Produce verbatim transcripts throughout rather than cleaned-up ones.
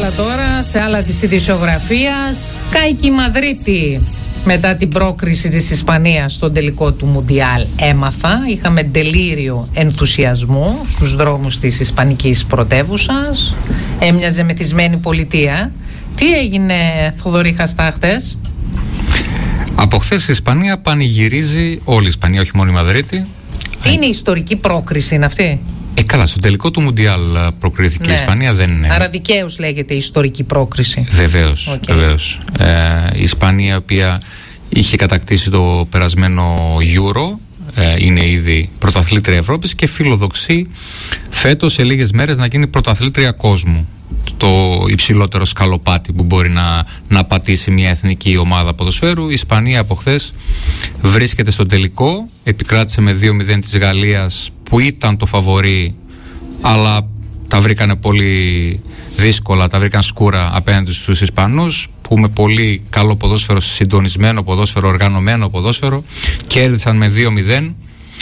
άλλα τώρα, σε άλλα της ειδησιογραφίας. Κάηκε η Μαδρίτη μετά την πρόκριση της Ισπανίας στον τελικό του Μουντιάλ. Έμαθα, είχαμε τελείριο ενθουσιασμού στους δρόμους της ισπανικής πρωτεύουσας. Έμοιαζε μεθυσμένη πολιτεία. Τι έγινε, Θοδωρή Χαστά, χτες? Από χθες η Ισπανία πανηγυρίζει, όλη η Ισπανία, όχι μόνο η Μαδρίτη. Τι είναι η ιστορική πρόκριση, είναι αυτή? Ε, καλά, στο τελικό του Μουντιάλ προκρίθηκε, ναι. Η Ισπανία, δεν είναι. Άρα δικαίως λέγεται η ιστορική πρόκριση. Βεβαίως, okay. βεβαίως. Ε, η Ισπανία, η οποία είχε κατακτήσει το περασμένο Euro, ε, είναι ήδη πρωταθλήτρια Ευρώπης και φιλοδοξεί φέτος σε λίγες μέρες να γίνει πρωταθλήτρια κόσμου. Το υψηλότερο σκαλοπάτι που μπορεί να, να πατήσει μια εθνική ομάδα ποδοσφαίρου. Η Ισπανία από χθες βρίσκεται στο τελικό, επικράτησε με δύο μηδέν της Γαλλίας που ήταν το φαβορί, αλλά τα βρήκανε πολύ δύσκολα, τα βρήκαν σκούρα απέναντι στους Ισπανούς, που με πολύ καλό ποδόσφαιρο, συντονισμένο ποδόσφαιρο, οργανωμένο ποδόσφαιρο, κέρδισαν με δύο μηδέν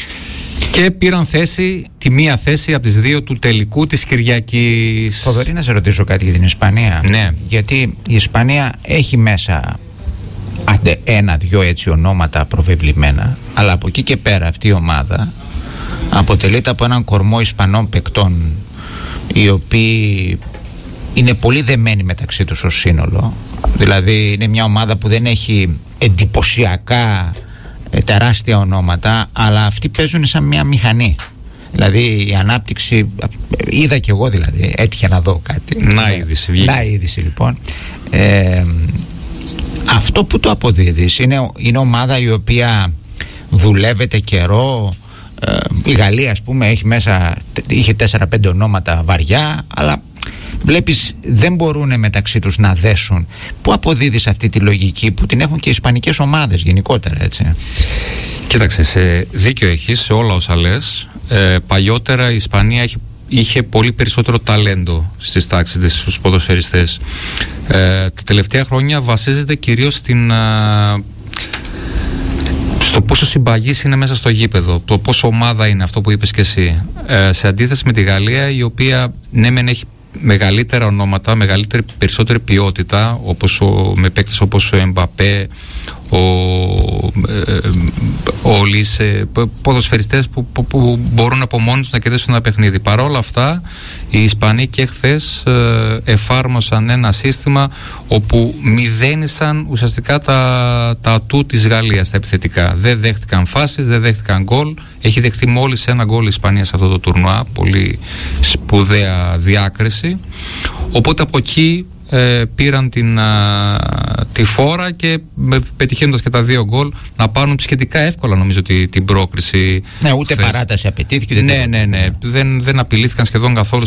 και πήραν θέση, τη μία θέση από τις δύο του τελικού της Κυριακής. Θοδωρή, να σε ρωτήσω κάτι για την Ισπανία. Ναι. Γιατί η Ισπανία έχει μέσα άντε ένα-δυο έτσι ονόματα προβεβλημένα, αλλά από εκεί και πέρα αυτή η ομάδα αποτελείται από έναν κορμό Ισπανών παικτών, οι οποίοι είναι πολύ δεμένοι μεταξύ τους ως σύνολο. Δηλαδή είναι μια ομάδα που δεν έχει εντυπωσιακά ε, τεράστια ονόματα, αλλά αυτοί παίζουν σαν μια μηχανή. Δηλαδή η ανάπτυξη, είδα κι εγώ δηλαδή, έτυχε να δω κάτι. Να είδηση, βγήκε. Να είδηση λοιπόν. Ε, αυτό που το αποδίδεις είναι, είναι ομάδα η οποία δουλεύεται καιρό. Ε, η Γαλλία, ας πούμε, έχει μέσα, είχε τέσσερα πέντε ονόματα βαριά, αλλά βλέπεις δεν μπορούν μεταξύ τους να δέσουν. Πού αποδίδεις αυτή τη λογική που την έχουν και οι ισπανικές ομάδες γενικότερα, έτσι? Κοίταξε, σε δίκιο έχεις σε όλα όσα λες. Ε, παλιότερα η Ισπανία είχε, είχε πολύ περισσότερο ταλέντο στις τάξεις της, στους ποδοσφαιριστές. Ε, τα τελευταία χρόνια βασίζεται κυρίως στην... Α, στο πόσο συμπαγής είναι μέσα στο γήπεδο, το πόσο ομάδα είναι, αυτό που είπες και εσύ. Ε, σε αντίθεση με τη Γαλλία, η οποία ναι μεν έχει μεγαλύτερα ονόματα, μεγαλύτερη, περισσότερη ποιότητα, όπως ο, με παίκτες όπως ο Εμπαπέ, ο, ε, ο Λίσε, ποδοσφαιριστές που, που, που μπορούν από μόνοι τους να κερδίσουν ένα παιχνίδι. Παρ' όλα αυτά, οι Ισπανοί και χθες ε, εφάρμοσαν ένα σύστημα όπου μηδένισαν ουσιαστικά τα, τα ατού της Γαλλίας, τα επιθετικά. Δεν δέχτηκαν φάσεις, δεν δέχτηκαν γκολ. Έχει δεχτεί μόλις ένα γκολ η Ισπανία σε αυτό το τουρνουά, πολύ σπουδαία διάκριση. Οπότε από εκεί ε, πήραν την, α, τη φόρα και πετυχαίνοντας και τα δύο γκολ να πάρουν σχετικά εύκολα, νομίζω, την, την πρόκριση. Ναι, ούτε χθες. παράταση απαιτήθηκε. Ούτε ναι, ναι, ναι. Δεν, δεν απειλήθηκαν σχεδόν καθόλου